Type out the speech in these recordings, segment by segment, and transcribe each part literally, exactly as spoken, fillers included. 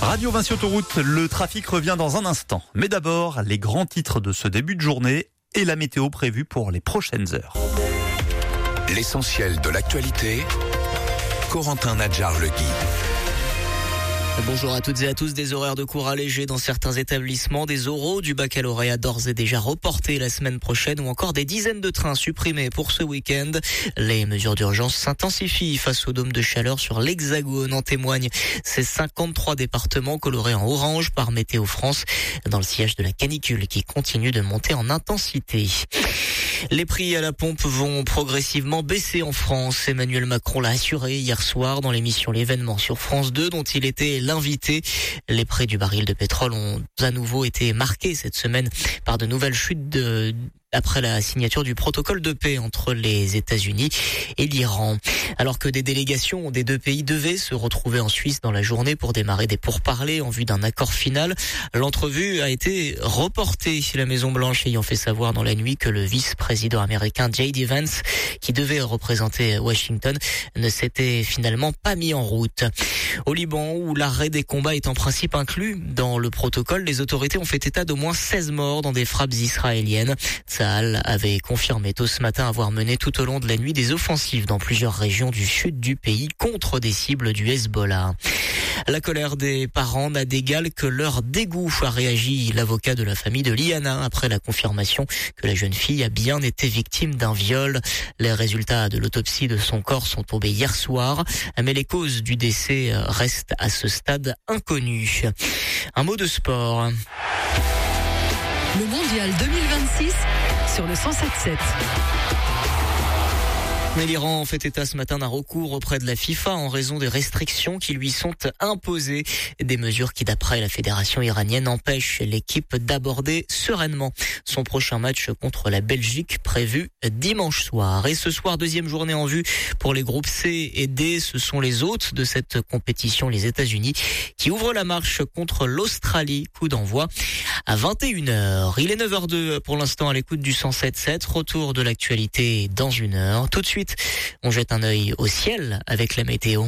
Radio Vinci Autoroute, le trafic revient dans un instant. Mais d'abord, les grands titres de ce début de journée et la météo prévue pour les prochaines heures. L'essentiel de l'actualité, Corentin Nadjar le guide. Bonjour à toutes et à tous. Des horaires de cours allégés dans certains établissements, des oraux du baccalauréat d'ores et déjà reportés la semaine prochaine ou encore des dizaines de trains supprimés pour ce week-end. Les mesures d'urgence s'intensifient face au dôme de chaleur sur l'Hexagone. En témoignent ces cinquante-trois départements colorés en orange par Météo France dans le sillage de la canicule qui continue de monter en intensité. Les prix à la pompe vont progressivement baisser en France. Emmanuel Macron l'a assuré hier soir dans l'émission L'événement sur France deux dont il était l'invité. Les prix du baril de pétrole ont à nouveau été marqués cette semaine par de nouvelles chutes de... après la signature du protocole de paix entre les États-Unis et l'Iran. Alors que des délégations des deux pays devaient se retrouver en Suisse dans la journée pour démarrer des pourparlers en vue d'un accord final, l'entrevue a été reportée, la Maison-Blanche ayant fait savoir dans la nuit que le vice-président américain J D Vance, qui devait représenter Washington, ne s'était finalement pas mis en route. Au Liban, où l'arrêt des combats est en principe inclus dans le protocole, les autorités ont fait état d'au moins seize morts dans des frappes israéliennes. Tsahal avait confirmé tôt ce matin avoir mené tout au long de la nuit des offensives dans plusieurs régions du sud du pays contre des cibles du Hezbollah. La colère des parents n'a d'égal que leur dégoût, a réagi l'avocat de la famille de Liana après la confirmation que la jeune fille a bien été victime d'un viol. Les résultats de l'autopsie de son corps sont tombés hier soir, mais les causes du décès restent à ce stade inconnues. Un mot de sport. Le mondial deux mille vingt-six sur le cent sept sept. Mais l'Iran fait état ce matin d'un recours auprès de la FIFA en raison des restrictions qui lui sont imposées. Des mesures qui, d'après la fédération iranienne, empêchent l'équipe d'aborder sereinement son prochain match contre la Belgique prévu dimanche soir. Et ce soir, deuxième journée en vue pour les groupes C et D. Ce sont les hôtes de cette compétition, les États-Unis, qui ouvrent la marche contre l'Australie. Coup d'envoi à vingt et une heures. Il est neuf heures deux pour l'instant à l'écoute du cent sept sept. Retour de l'actualité dans une heure. Tout de suite, on jette un œil au ciel avec la météo.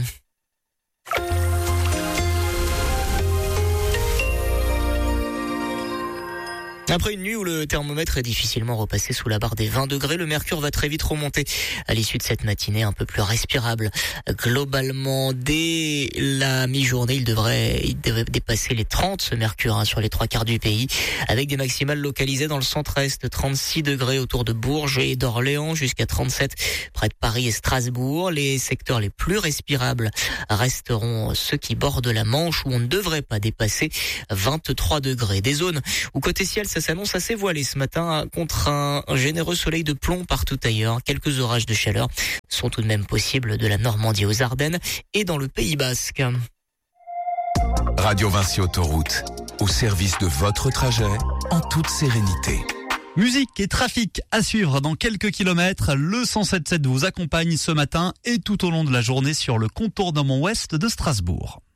Après une nuit où le thermomètre est difficilement repassé sous la barre des vingt degrés, le mercure va très vite remonter à l'issue de cette matinée un peu plus respirable. Globalement, dès la mi-journée, il devrait, il devrait dépasser les trente, ce mercure, hein, sur les trois quarts du pays, avec des maximales localisées dans le centre-est, trente-six degrés autour de Bourges et d'Orléans, jusqu'à trente-sept près de Paris et Strasbourg. Les secteurs les plus respirables resteront ceux qui bordent la Manche, où on ne devrait pas dépasser vingt-trois degrés. Des zones où côté ciel, ça s'annonce assez voilé ce matin contre un généreux soleil de plomb partout ailleurs. Quelques orages de chaleur sont tout de même possibles de la Normandie aux Ardennes et dans le Pays Basque. Radio Vinci Autoroute, au service de votre trajet, en toute sérénité. Musique et trafic à suivre dans quelques kilomètres. Le cent sept sept vous accompagne ce matin et tout au long de la journée sur le contournement ouest de Strasbourg.